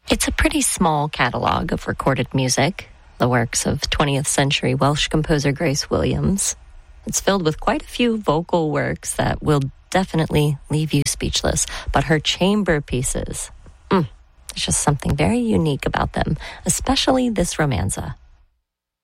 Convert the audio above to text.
It's a pretty small catalog of recorded music, the works of 20th century Welsh composer Grace Williams. It's filled with quite a few vocal works that will definitely leave you speechless, but her chamber pieces, there's just something very unique about them, especially this romanza.